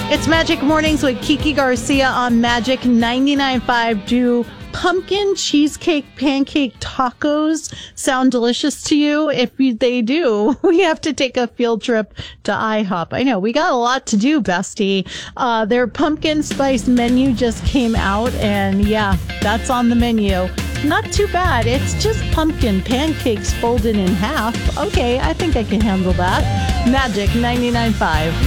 It's Magic Mornings with Kiki Garcia on Magic 99.5. Do pumpkin cheesecake pancake tacos sound delicious to you? If they do, we have to take a field trip to IHOP. I know, we got a lot to do, bestie. Their pumpkin spice menu just came out, and yeah, that's on the menu. Not too bad. It's just pumpkin pancakes folded in half. Okay, I think I can handle that. Magic 99.5.